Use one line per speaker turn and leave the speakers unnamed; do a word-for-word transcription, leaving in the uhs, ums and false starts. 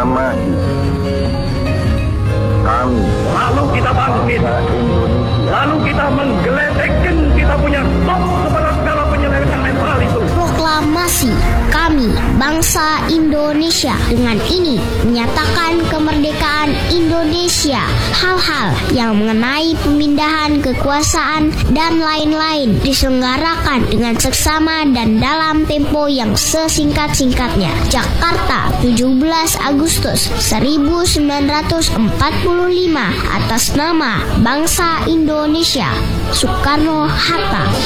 proklamasi kami.
Lalu kita bangkit, lalu kita menggeledekin kita punya top kepada segala penyelewengan netral itu.
Proklamasi kami bangsa Indonesia dengan ini menyatakan kemerdekaan Indonesia. Hal-hal yang mengenai pemindahan kekuasaan dan lain-lain diselenggarakan dengan seksama dan dalam tempo yang sesingkat-singkatnya. Jakarta, tujuh belas Agustus seribu sembilan ratus empat puluh lima, atas nama bangsa Indonesia. Soekarno-Hatta.